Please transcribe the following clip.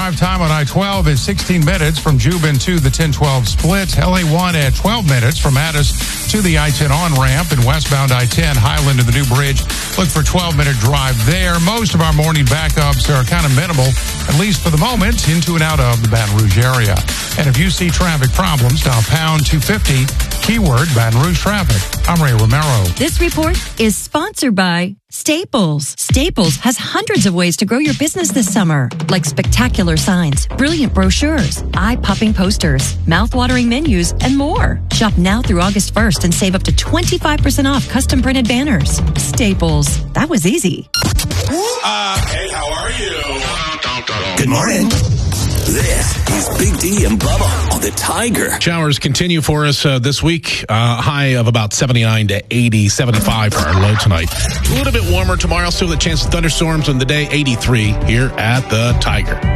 drive time on I-12 is 16 minutes from Jubin to the 1012 split. LA1 at 12 minutes from Addis to the I-10 on-ramp, and westbound I-10 Highland to the new bridge. Look for 12-minute drive there. Most of our morning backups are kind of minimal, at least for the moment, into and out of the Baton Rouge area. And if you see traffic problems, dial pound 250, keyword Baton Rouge traffic. I'm Ray Romero. This report is sponsored by Staples. Staples has hundreds of ways to grow your business this summer, like spectacular signs, brilliant brochures, eye-popping posters, mouth-watering menus, and more. Shop now through August 1st and save up to 25% off custom printed banners. Staples. That was easy. Hey, how are you? Good morning. This is Big D and Bubba on the Tiger. Showers continue for us this week. High of about 79 to 80, 75 for our low tonight. A little bit warmer tomorrow. Still a chance of thunderstorms on the day. 83 here at the Tiger.